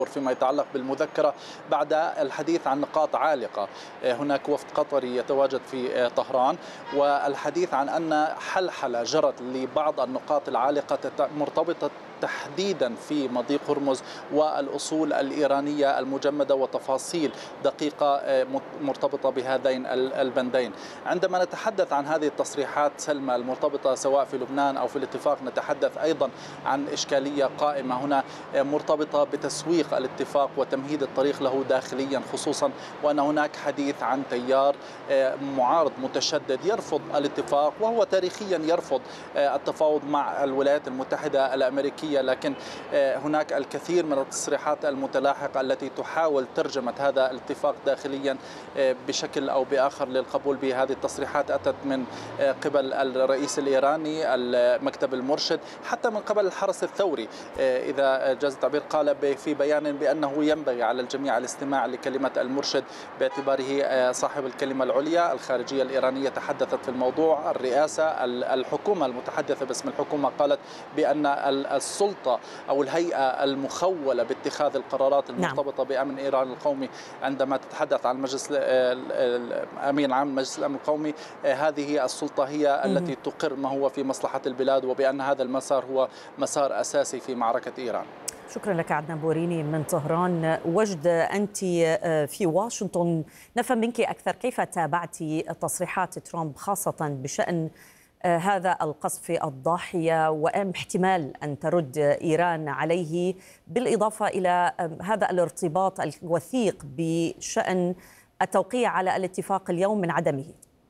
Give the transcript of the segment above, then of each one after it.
فيما يتعلق بالمذكرة بعد الحديث عن نقاط عالقة. هناك وفد قطري يتواجد في طهران، والحديث عن أن حلحلة جرت لبعض النقاط العالقة مرتبطة تحديدا في مضيق هرمز والأصول الإيرانية المجمدة وتفاصيل دقيقة مرتبطة بهذين البندين. عندما نتحدث عن هذه التصريحات سلمى المرتبطة سواء في لبنان أو في الاتفاق، نتحدث أيضا عن إشكالية قائمة هنا مرتبطة بتسويق الاتفاق وتمهيد الطريق له داخليا، خصوصا وأن هناك حديث عن تيار معارض متشدد يرفض الاتفاق، وهو تاريخيا يرفض التفاوض مع الولايات المتحدة الأمريكية. لكن هناك الكثير من التصريحات المتلاحقة التي تحاول ترجمة هذا الاتفاق داخليا بشكل أو بآخر للقبول به. هذه التصريحات أتت من قبل الرئيس الإيراني، المكتب المرشد، حتى من قبل الحرس الثوري إذا جاز التعبير، قال في بيان بأنه ينبغي على الجميع الاستماع لكلمة المرشد باعتباره صاحب الكلمة العليا. الخارجية الإيرانية تحدثت في الموضوع، الرئاسة، الحكومة المتحدثة باسم الحكومة قالت بأن السلطة أو الهيئة المخولة باتخاذ القرارات المرتبطة بأمن إيران القومي، عندما تتحدث عن مجلس أمين عام مجلس الأمن القومي، هذه السلطة هي التي تقر ما هو في مصلحة البلاد، وبأن هذا المسار هو مسار أساسي في معركة إيران. شكرا لك عدنان بوريني من طهران. وجد، أنت في واشنطن، نفهم منك أكثر كيف تابعت تصريحات ترامب خاصة بشأن هذا القصف الضاحية وأم احتمال أن ترد إيران عليه، بالإضافة إلى هذا الارتباط الوثيق بشأن التوقيع على الاتفاق اليوم من عدمه؟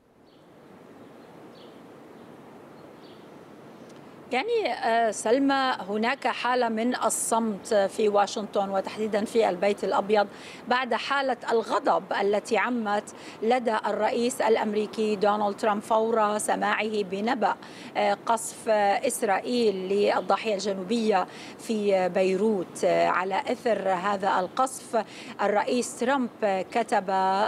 يعني سلمى، هناك حالة من الصمت في واشنطن وتحديدا في البيت الأبيض بعد حالة الغضب التي عمت لدى الرئيس الأمريكي دونالد ترامب فور سماعه بنبأ قصف إسرائيل للضاحية الجنوبية في بيروت. على إثر هذا القصف، الرئيس ترامب كتب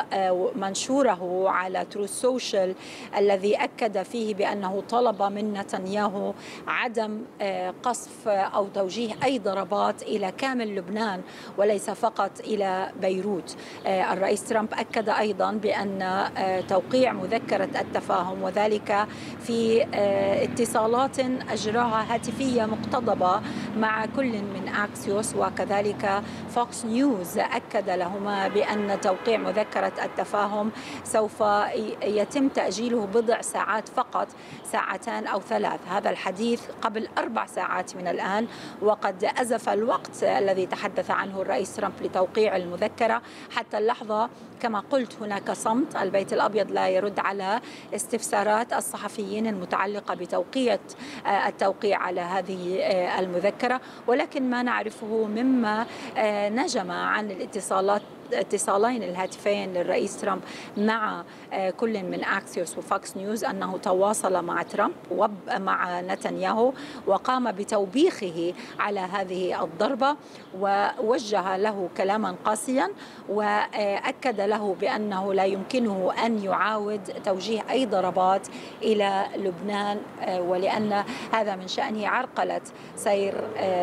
منشوره على تروث سوشيال الذي أكد فيه بأنه طلب من نتنياهو عدم قصف أو توجيه أي ضربات إلى كامل لبنان وليس فقط إلى بيروت. الرئيس ترامب أكد أيضا بأن توقيع مذكرة التفاهم، وذلك في اتصالات أجراها هاتفية مقتضبة مع كل من أكسيوس وكذلك فوكس نيوز، أكد لهما بأن توقيع مذكرة التفاهم سوف يتم تأجيله بضع ساعات فقط، ساعتان أو ثلاث. هذا الحديث قبل 4 ساعات من الآن، وقد أزف الوقت الذي تحدث عنه الرئيس ترامب لتوقيع المذكرة. حتى اللحظة كما قلت هناك صمت، البيت الأبيض لا يرد على استفسارات الصحفيين المتعلقة بتوقيع على هذه المذكرة، ولكن ما نعرفه مما نجم عن اتصالين الهاتفين للرئيس ترامب مع كل من أكسيوس وفوكس نيوز أنه تواصل مع ترامب ومع نتنياهو وقام بتوبيخه على هذه الضربة، ووجه له كلاما قاسيا، وأكد له بأنه لا يمكنه أن يعاود توجيه أي ضربات إلى لبنان، ولأن هذا من شأنه عرقلة سير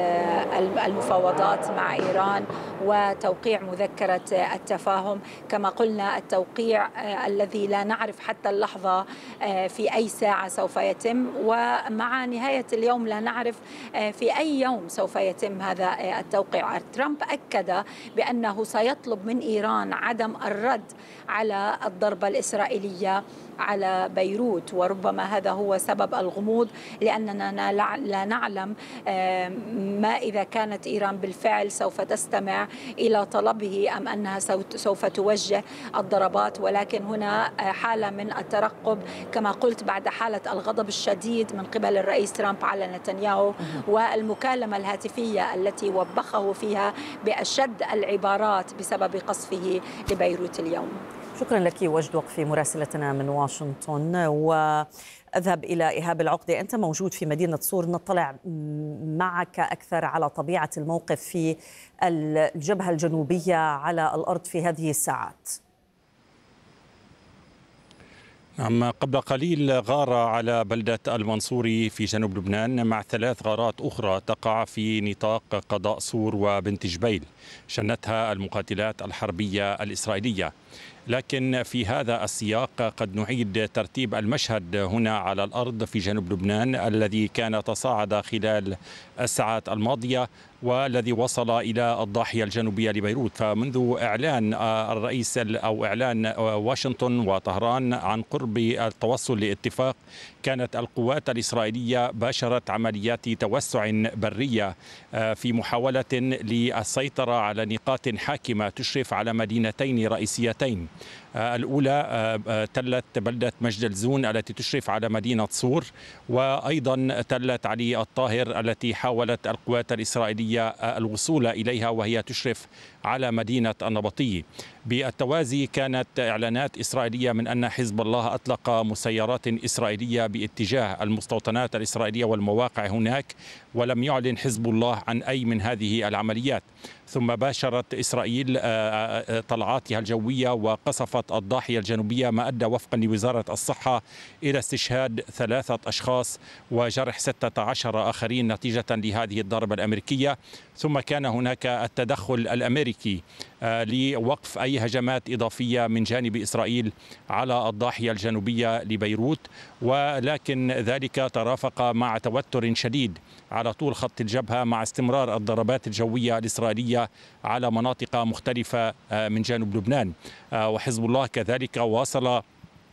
المفاوضات مع إيران وتوقيع مذكرة التفاهم. كما قلنا التوقيع الذي لا نعرف حتى اللحظة في أي ساعة سوف يتم، ومع نهاية اليوم لا نعرف في أي يوم سوف يتم هذا التوقيع. ترامب أكد بأنه سيطلب من إيران عدم الرد على الضربة الإسرائيلية على بيروت، وربما هذا هو سبب الغموض، لأننا لا نعلم ما إذا كانت إيران بالفعل سوف تستمع إلى طلبه أم أنها سوف توجه الضربات. ولكن هنا حالة من الترقب كما قلت بعد حالة الغضب الشديد من قبل الرئيس ترامب على نتنياهو، والمكالمة الهاتفية التي وبخه فيها بأشد العبارات بسبب قصفه لبيروت اليوم. شكرا لك وجد وقفي مراسلتنا من واشنطن. وأذهب إلى إيهاب العقدي، أنت موجود في مدينة صور، نطلع معك أكثر على طبيعة الموقف في الجبهة الجنوبية على الأرض في هذه الساعات. أما قبل قليل غار على بلدة المنصوري في جنوب لبنان مع 3 غارات أخرى تقع في نطاق قضاء صور وبنت جبيل شنتها المقاتلات الحربية الإسرائيلية. لكن في هذا السياق قد نعيد ترتيب المشهد هنا على الأرض في جنوب لبنان الذي كان تصاعد خلال الساعات الماضية والذي وصل إلى الضاحية الجنوبية لبيروت. فمنذ إعلان الرئيس أو إعلان واشنطن وطهران عن قرب التوصل لاتفاق، كانت القوات الإسرائيلية باشرت عمليات توسع برية في محاولة للسيطرة على نقاط حاكمة تشرف على مدينتين رئيسيتين. الأولى تلت بلدة مجدلزون التي تشرف على مدينة صور، وأيضا تلت علي الطاهر التي حاولت القوات الإسرائيلية الوصول إليها وهي تشرف على مدينة النبطي. بالتوازي كانت إعلانات إسرائيلية من أن حزب الله أطلق مسيرات إسرائيلية باتجاه المستوطنات الإسرائيلية والمواقع هناك، ولم يعلن حزب الله عن أي من هذه العمليات. ثم باشرت إسرائيل طلعاتها الجوية وقصفت الضاحية الجنوبية، ما أدى وفقا لوزارة الصحة إلى استشهاد 3 أشخاص وجرح 16 آخرين نتيجة لهذه الضربة الأمريكية. ثم كان هناك التدخل الأمريكي لوقف أي هجمات إضافية من جانب إسرائيل على الضاحية الجنوبية لبيروت، ولكن ذلك ترافق مع توتر شديد على طول خط الجبهة مع استمرار الضربات الجوية الإسرائيلية على مناطق مختلفة من جانب لبنان. وحزب الله كذلك واصل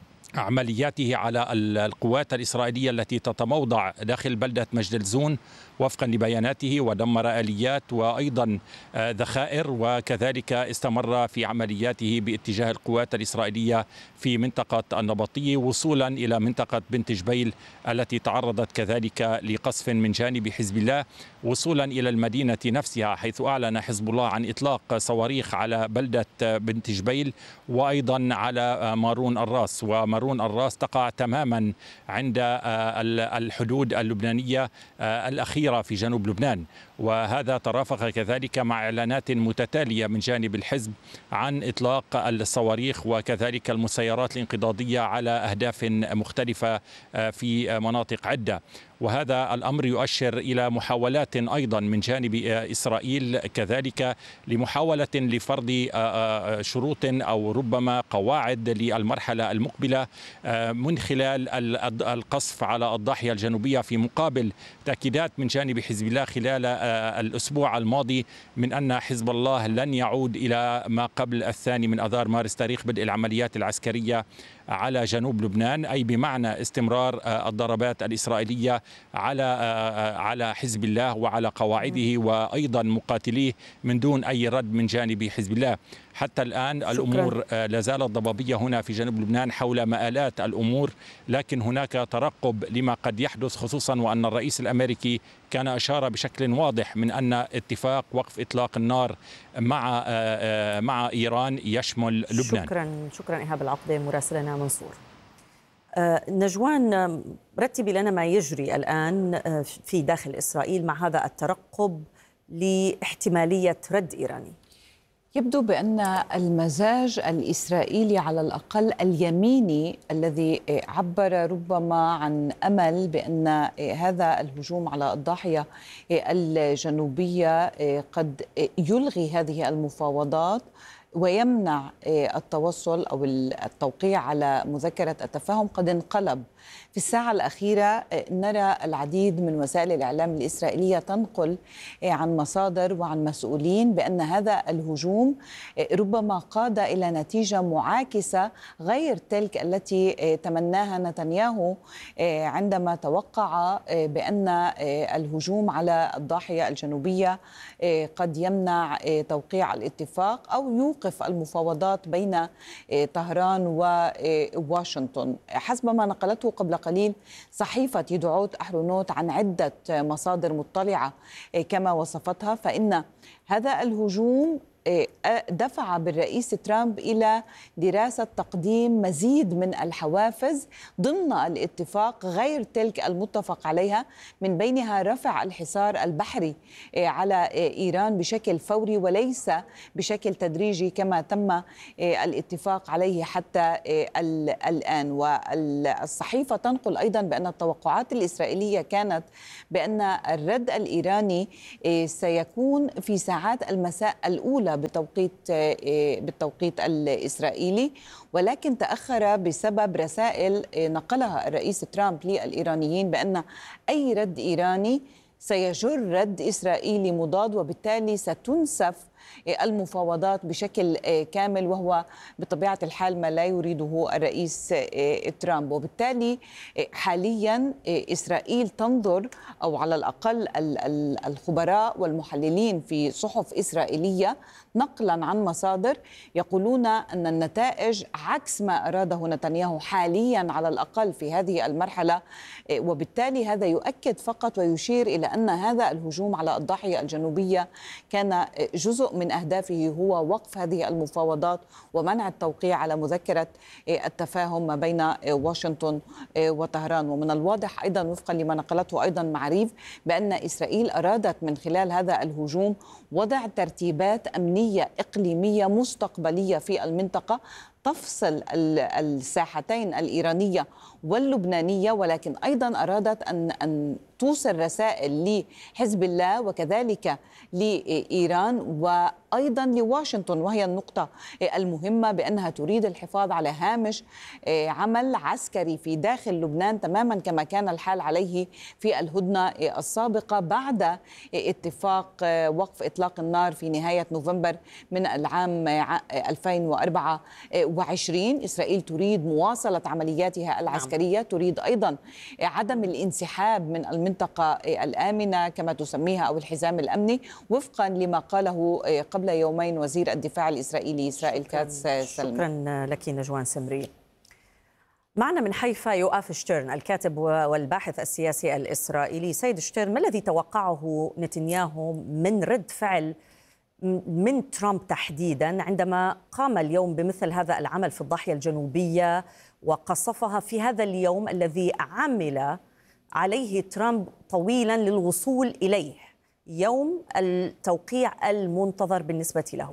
عملياته على القوات الإسرائيلية التي تتموضع داخل بلدة مجدلزون وفقا لبياناته، ودمر آليات وأيضا ذخائر، وكذلك استمر في عملياته باتجاه القوات الإسرائيلية في منطقة النبطي وصولا إلى منطقة بنت جبيل التي تعرضت كذلك لقصف من جانب حزب الله، وصولا إلى المدينة نفسها حيث أعلن حزب الله عن إطلاق صواريخ على بلدة بنت جبيل وأيضا على مارون الراس. ومارون الراس تقع تماما عند الحدود اللبنانية الأخيرة في جنوب لبنان، وهذا ترافق كذلك مع إعلانات متتالية من جانب الحزب عن إطلاق الصواريخ وكذلك المسيرات الانقضاضية على أهداف مختلفة في مناطق عدة. وهذا الأمر يؤشر إلى محاولات أيضا من جانب إسرائيل كذلك لمحاولة لفرض شروط أو ربما قواعد للمرحلة المقبلة من خلال القصف على الضاحية الجنوبية، في مقابل تأكيدات من جانب حزب الله خلال الأسبوع الماضي من أن حزب الله لن يعود إلى ما قبل 2 آذار مارس تاريخ بدء العمليات العسكرية على جنوب لبنان، أي بمعنى استمرار الضربات الإسرائيلية على حزب الله وعلى قواعده وأيضا مقاتليه من دون أي رد من جانب حزب الله. حتى الآن الأمور لا زالت ضبابية هنا في جنوب لبنان حول مآلات الأمور، لكن هناك ترقب لما قد يحدث، خصوصا وأن الرئيس الأمريكي كان أشار بشكل واضح من أن اتفاق وقف إطلاق النار مع إيران يشمل لبنان. شكرا إيهاب العقدة مراسلنا منصور. نجوان، رتبي لنا ما يجري الآن في داخل إسرائيل مع هذا الترقب لاحتمالية رد إيراني. يبدو بأن المزاج الإسرائيلي على الأقل اليميني الذي عبر ربما عن أمل بأن هذا الهجوم على الضاحية الجنوبية قد يلغي هذه المفاوضات ويمنع التوصل أو التوقيع على مذكرة التفاهم، قد انقلب. في الساعة الأخيرة نرى العديد من وسائل الإعلام الإسرائيلية تنقل عن مصادر وعن مسؤولين بأن هذا الهجوم ربما قاد إلى نتيجة معاكسة غير تلك التي تمناها نتنياهو عندما توقع بأن الهجوم على الضاحية الجنوبية قد يمنع توقيع الاتفاق أو يوقف المفاوضات بين طهران وواشنطن. حسب ما نقلته قبل قليل صحيفة يدعوت أحرونوت عن عدة مصادر مطلعة كما وصفتها، فإن هذا الهجوم دفع بالرئيس ترامب إلى دراسة تقديم مزيد من الحوافز ضمن الاتفاق غير تلك المتفق عليها، من بينها رفع الحصار البحري على إيران بشكل فوري وليس بشكل تدريجي كما تم الاتفاق عليه حتى الآن. والصحيفة تنقل أيضا بأن التوقعات الإسرائيلية كانت بأن الرد الإيراني سيكون في ساعات المساء الأولى بالتوقيت الإسرائيلي، ولكن تأخر بسبب رسائل نقلها الرئيس ترامب للإيرانيين بأن أي رد إيراني سيجر رد إسرائيلي مضاد، وبالتالي ستنسف المفاوضات بشكل كامل، وهو بطبيعة الحال ما لا يريده الرئيس ترامب. وبالتالي حاليا إسرائيل تنظر، أو على الأقل الخبراء والمحللين في صحف إسرائيلية نقلا عن مصادر يقولون أن النتائج عكس ما أراده نتنياهو حاليا على الأقل في هذه المرحلة، وبالتالي هذا يؤكد فقط ويشير إلى أن هذا الهجوم على الضاحية الجنوبية كان جزء من أهدافه هو وقف هذه المفاوضات ومنع التوقيع على مذكرة التفاهم ما بين واشنطن وطهران. ومن الواضح أيضا وفقا لما نقلته أيضا معريف بأن إسرائيل أرادت من خلال هذا الهجوم وضع ترتيبات أمنية إقليمية مستقبلية في المنطقة تفصل الساحتين الإيرانية واللبنانية، ولكن أيضا أرادت أن توصل رسائل لحزب الله وكذلك لإيران وأيضا لواشنطن، وهي النقطة المهمة بأنها تريد الحفاظ على هامش عمل عسكري في داخل لبنان تماما كما كان الحال عليه في الهدنة السابقة بعد اتفاق وقف إطلاق النار في نهاية نوفمبر من العام 2024. إسرائيل تريد مواصلة عملياتها العسكرية، تريد أيضا عدم الانسحاب من المنطقة الآمنة كما تسميها أو الحزام الأمني، وفقا لما قاله قبل يومين وزير الدفاع الإسرائيلي إسرائيل كاتس. شكرا لك نجوان سمري. معنا من حيفا يؤاف شتيرن الكاتب والباحث السياسي الإسرائيلي. سيد شتيرن، ما الذي توقعه نتنياهو من رد فعل من ترامب تحديدا عندما قام اليوم بمثل هذا العمل في الضاحية الجنوبية وقصفها في هذا اليوم الذي عمل عليه ترامب طويلا للوصول إليه، يوم التوقيع المنتظر بالنسبة له؟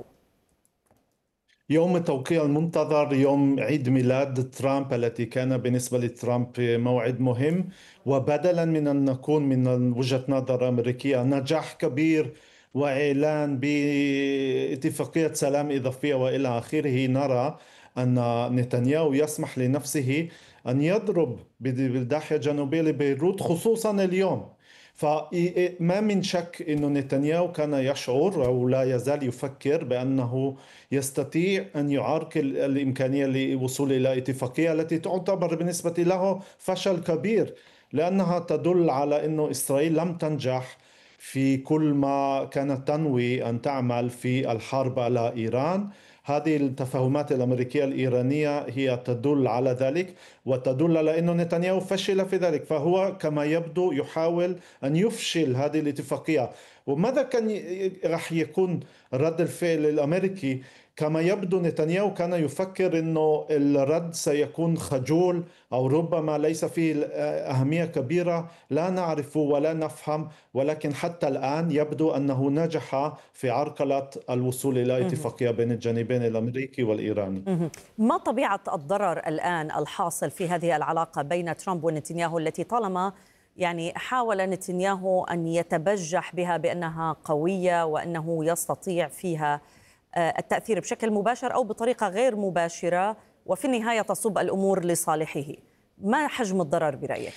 يوم التوقيع المنتظر يوم عيد ميلاد ترامب التي كان بالنسبة لترامب موعد مهم، وبدلا من أن نكون من وجهة نظر أمريكية نجاح كبير وإعلان باتفاقية سلام إضافية وإلى آخره، نرى أن نتنياهو يسمح لنفسه أن يضرب بالضاحية الجنوبية لبيروت خصوصا اليوم. فما من شك أن نتنياهو كان يشعر أو لا يزال يفكر بأنه يستطيع أن يعرقل الإمكانية للوصول إلى اتفاقية التي تعتبر بالنسبة له فشل كبير، لأنها تدل على أن إسرائيل لم تنجح في كل ما كانت تنوي أن تعمل في الحرب على إيران. هذه التفاهمات الأمريكية الإيرانية هي تدل على ذلك، وتدل على أن نتنياهو فشل في ذلك، فهو كما يبدو يحاول أن يفشل هذه الاتفاقية. وماذا كان راح يكون رد الفعل الأمريكي؟ كما يبدو نتنياهو كان يفكر أنه الرد سيكون خجول أو ربما ليس فيه أهمية كبيرة، لا نعرف ولا نفهم، ولكن حتى الآن يبدو أنه نجح في عرقلة الوصول إلى اتفاقية بين الجانبين الأمريكي والإيراني. ما طبيعة الضرر الآن الحاصل في هذه العلاقة بين ترامب ونتنياهو التي طالما حاول نتنياهو أن يتبجح بها بأنها قوية وأنه يستطيع فيها التأثير بشكل مباشر أو بطريقة غير مباشرة، وفي النهاية تصب الأمور لصالحه؟ ما حجم الضرر برأيك؟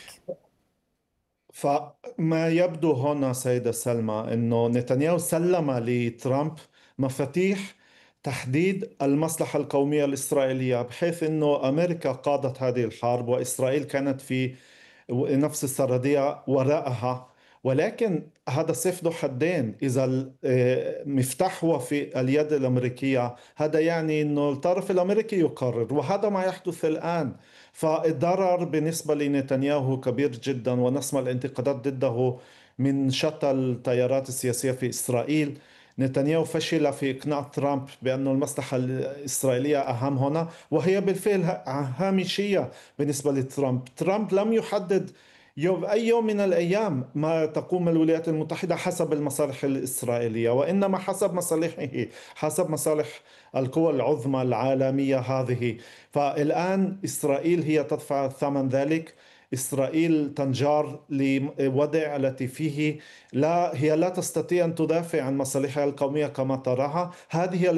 فما يبدو هنا سيدة سلمى أنه نتنياهو سلم لترامب مفاتيح تحديد المصلحة القومية الإسرائيلية، بحيث أنه أمريكا قادت هذه الحرب وإسرائيل كانت في نفس السردية وراءها. ولكن هذا سيف ذو حدين، إذا المفتاح هو في اليد الأمريكية هذا يعني أنه الطرف الأمريكي يقرر، وهذا ما يحدث الآن. فالضرر بالنسبة لنتنياهو كبير جدا، ونسمع الانتقادات ضده من شتى التيارات السياسية في إسرائيل. نتنياهو فشل في إقناع ترامب بأن المصلحة الإسرائيلية أهم هنا، وهي بالفعل هامشية بالنسبة لترامب. ترامب لم يحدد أي يوم من الأيام ما تقوم الولايات المتحدة حسب المصالح الإسرائيلية، وإنما حسب مصالحه، حسب مصالح القوى العظمى العالمية هذه. فالآن إسرائيل هي تدفع ثمن ذلك. إسرائيل تنجر لوضع التي فيه هي لا تستطيع أن تدافع عن مصالحها القومية كما تراها. هذه